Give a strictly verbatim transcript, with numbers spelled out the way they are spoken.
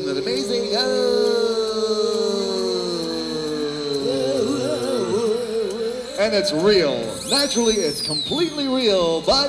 Isn't it amazing? Oh. And it's real. Naturally, it's completely real, but